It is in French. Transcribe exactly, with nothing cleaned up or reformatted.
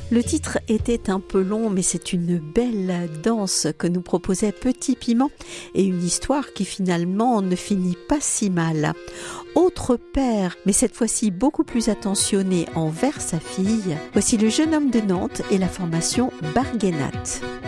Le titre était un peu long, mais c'est une belle danse que nous proposait Petit Piment et une histoire qui finalement ne finit pas si mal. Autre père, mais cette fois-ci beaucoup plus attentionné envers sa fille, voici Le jeune homme de Nantes et la formation Barguenat.